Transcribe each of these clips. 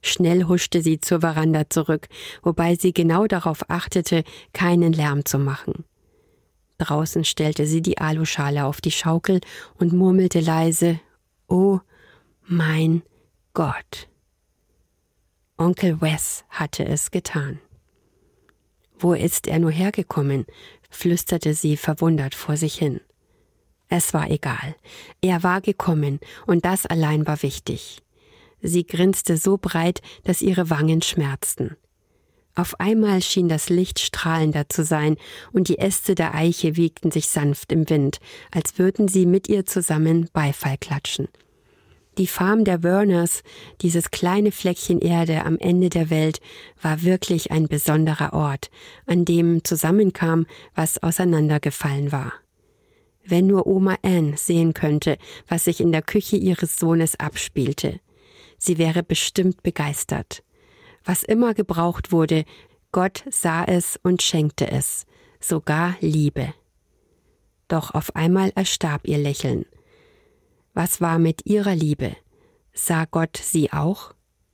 Schnell huschte sie zur Veranda zurück, wobei sie genau darauf achtete, keinen Lärm zu machen. Draußen stellte sie die Aluschale auf die Schaukel und murmelte leise: »Oh mein Gott!« Onkel Wes hatte es getan. »Wo ist er nur hergekommen?« flüsterte sie verwundert vor sich hin. Es war egal. Er war gekommen, und das allein war wichtig. Sie grinste so breit, dass ihre Wangen schmerzten. Auf einmal schien das Licht strahlender zu sein, und die Äste der Eiche wiegten sich sanft im Wind, als würden sie mit ihr zusammen Beifall klatschen. Die Farm der Werners, dieses kleine Fleckchen Erde am Ende der Welt, war wirklich ein besonderer Ort, an dem zusammenkam, was auseinandergefallen war. Wenn nur Oma Ann sehen könnte, was sich in der Küche ihres Sohnes abspielte. Sie wäre bestimmt begeistert. Was immer gebraucht wurde, Gott sah es und schenkte es, sogar Liebe. Doch auf einmal erstarb ihr Lächeln. Was war mit ihrer Liebe? Sah Gott sie auch?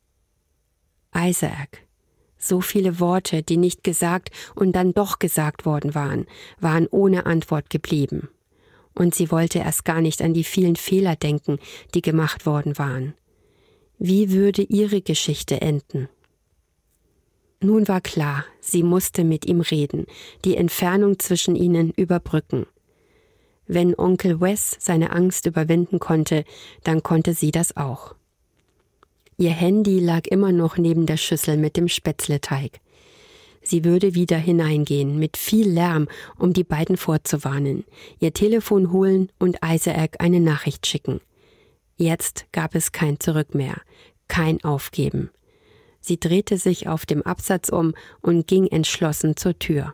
Isaac. So viele Worte, die nicht gesagt und dann doch gesagt worden waren ohne Antwort geblieben. Und sie wollte erst gar nicht an die vielen Fehler denken, die gemacht worden waren. Wie würde ihre Geschichte enden? Nun war klar, sie musste mit ihm reden, die Entfernung zwischen ihnen überbrücken. Wenn Onkel Wes seine Angst überwinden konnte, dann konnte sie das auch. Ihr Handy lag immer noch neben der Schüssel mit dem Spätzleteig. Sie würde wieder hineingehen, mit viel Lärm, um die beiden vorzuwarnen, ihr Telefon holen und Isaac eine Nachricht schicken. Jetzt gab es kein Zurück mehr, kein Aufgeben. Sie drehte sich auf dem Absatz um und ging entschlossen zur Tür.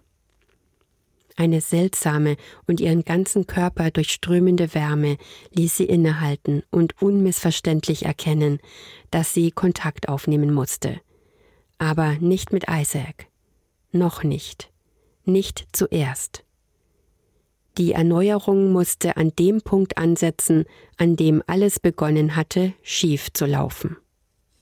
Eine seltsame und ihren ganzen Körper durchströmende Wärme ließ sie innehalten und unmissverständlich erkennen, dass sie Kontakt aufnehmen musste. Aber nicht mit Isaac. Noch nicht. Nicht zuerst. Die Erneuerung musste an dem Punkt ansetzen, an dem alles begonnen hatte, schief zu laufen.